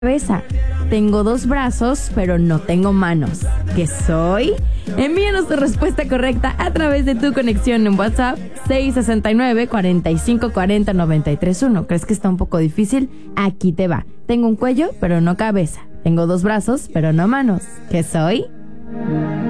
cabeza. Tengo 2 brazos, pero no tengo manos. ¿Qué soy? Envíanos tu respuesta correcta a través de tu conexión en WhatsApp 669-4540-931. ¿Crees que está un poco difícil? Aquí te va. Tengo un cuello, pero no cabeza. Tengo 2 brazos, pero no manos. ¿Qué soy?